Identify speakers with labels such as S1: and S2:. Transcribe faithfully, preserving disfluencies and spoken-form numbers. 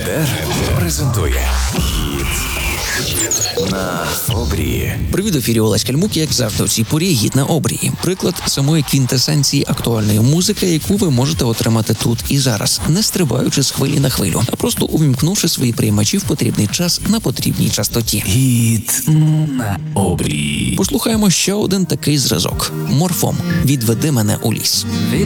S1: Редер презентує гід на обрії.
S2: Привіт, в ефірі Олесь Кальмук, як завжди, у цій порі гід на обрії. Приклад самої квінтесенції актуальної музики, яку ви можете отримати тут і зараз, не стрибаючи з хвилі на хвилю, а просто увімкнувши свої приймачі в потрібний час на потрібній частоті.
S1: Гід на обрії.
S2: Послухаємо ще один такий зразок. Морфом. «Відведи мене у ліс».